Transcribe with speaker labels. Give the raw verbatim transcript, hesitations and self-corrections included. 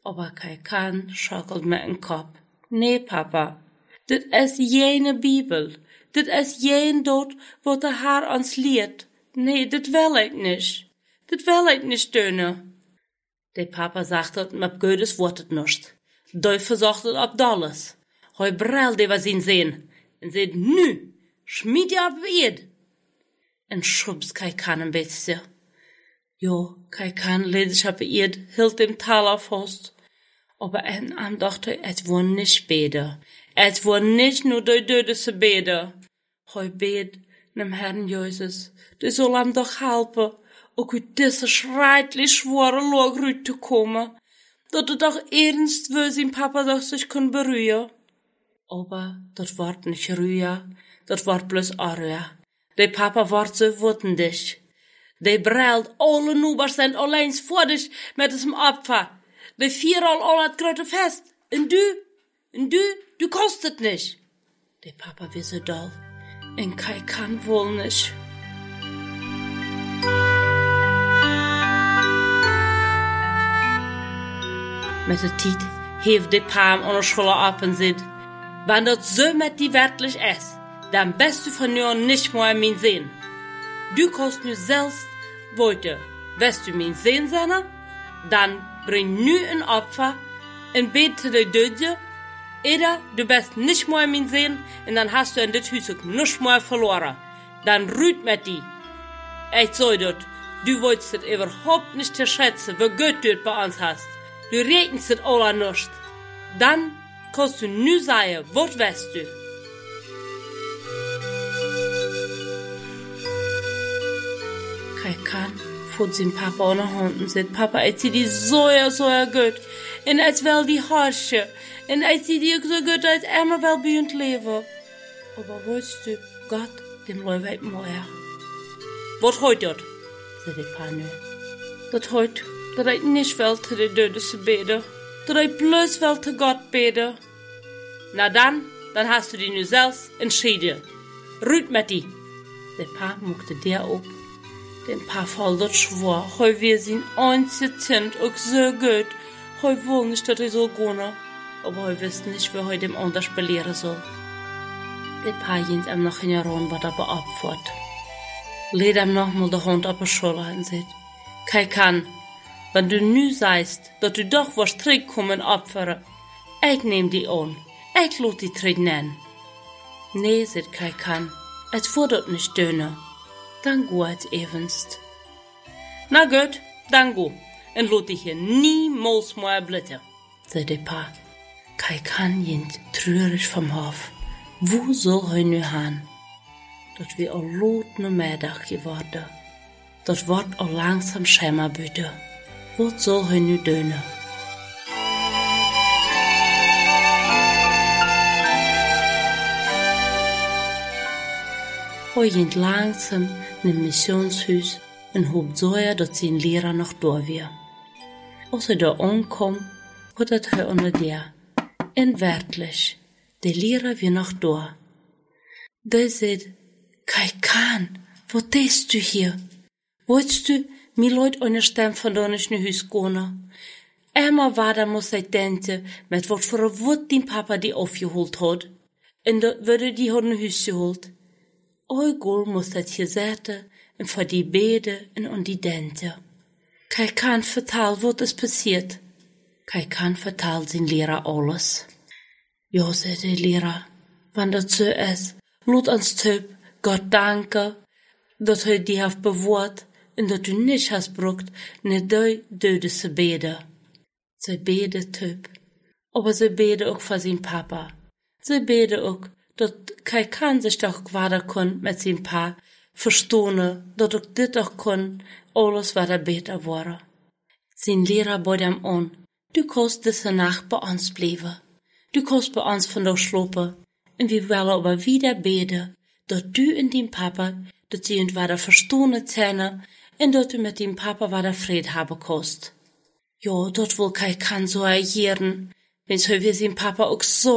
Speaker 1: Aber Kai Kahn schockelt mit den Kopf. Nee, Papa, dit is jene Bibel. Dit is jen dort, wo der Herr uns lehrt. Nee, dit will ich nicht. Dit will ich nicht döne. Der Papa sagt het, mit Gottes Wort het nicht. Teufel sagt het ab alles. Hoi brell de was ihn sehen. Und seht, nu, schmied ihr ab Ed. Und schubs Kai Kahn ein bisschen. Jo, Kai Kahn lädt sich ab Ed, hielt dem Taler fast. Aber en am dachte, es war nicht bede. Es war nicht nur de dödese bede. Hoi bed, nem Herrn Jesus, du soll ihm doch helpen, auch uit diese schreitlich schwere Log rüt zu kommen, dat er doch ernst will, sein Papa doch sich kann berühren. Aber dat wart nicht Rüja, dat wart bloß Arja. Der Papa wart so wütendig. Der brellt, alle Nubers sind allein vor dich mit diesem Opfer. Der vieral all hat gröte fest. Und du, und du, du kostet nicht. Der Papa wird so doll. Und Kai kann wohl nicht. Mit der Tijd heeft de Pam an der Schule ab und sagt, wenn das so mit die wirklich ist, dann bist du von nur nicht mehr mein Sehen. Du kannst nur selbst wollte, wirst du mein Sehen sein, dann bring nu ein Opfer und bete die Döde, oder du bist nicht mehr mein Sehen und dann hast du in das Haus nicht mehr verloren. Dann rüht mit die. Ich sag dort, du wolltest es überhaupt nicht schätzen, wie Gott dort bei uns hast. Du rechnest es alle nicht. Dann kannst du nu sagen, was weißt du. Kai Kahn fährt sein Papa an der Hand und sagt, Papa, ich zieh die so, so gut. Und ich will die Harsche. Und ich zieh die so gut, als ich immer will bei uns leben. Aber weißt du, Gott, dem läuft weit mehr. Was heute dort? Sagt der Papa nu. Das heute, dat ich nicht will zu den Döden beten. Dat ich bloß will zu Gott beten. Na dann, dann hast du dich nu selbst entschieden. Rüt mit die. Der Papa muckte der op. Den Papa voll dort schwor, heu wir sind einzige Kind auch so gut. Heu wohl nicht, dass ich so gehen. Aber heu wisst nicht, wie heu dem anders belehren soll. Der Papa jint ihm noch in der Ron, was er beopfert. Lädt ihm noch mal die Hand auf die Schulter und sagt, Kai Kahn, wenn du nu sagst, dass du doch was zurückkommen opfern, ich nehm die an, ich lot die zurück nennen. Nee, sagt Kai Kahn, es wird dort nicht dünner. Dann go als evenst. Na gut, dann go, und lot dich hier niemals mehr blitzen, sagt der Pa. Kai Kahn jint trürig vom Hof. Wo soll er nu han? Dat wir al lot no Mittag geworden. Dat wird al langsam Schämmerbüte. Was soll er nu döne? Er ging langsam in ein Missionshaus und hob sorge, dass sein Lehrer noch da war. Als er da ankam, hat er unter der. Und wirklich, der Lehrer war noch da. Der sagt, Kai Kahn, wo tust du hier? Wolltest du, mir Leute eine Stimme von da nicht in Haus gehen? Einmal war da muss ich denken, mit was für ein Wut dein Papa die aufgeholt hat. Und da würde die hat in Haus geholt. Eugol muss das hier säten, und vor die Bede und an die Dente. Kai Kahn vertal, was ist passiert. Kai Kahn vertal sein Lehrer alles. Ja, sagt der Lehrer, wenn das so ist, lot uns Typ, Gott danke, dass er die hat bewahrt und dass du nicht hast brucht, ne deu döde zu beten. Sie bete Typ, aber sie bete auch für sein Papa. Sie bete auch, dass Kai Kahn sich doch quader kann mit sein Pa, verstehen, dass auch dit auch kann, alles was er beter war. Sein Lehrer bot ihm an, du kannst diese Nacht bei uns bleiben. Du kannst bei uns von da schlopen. Und wir wollen aber wieder beten, dass du und dein Papa, dass sie und weiter verstehen zähne, und dass du mit deinem Papa weiter Fried haben kannst. Ja, dort wohl Kai Kahn so agieren, wenn's wir sein Papa auch so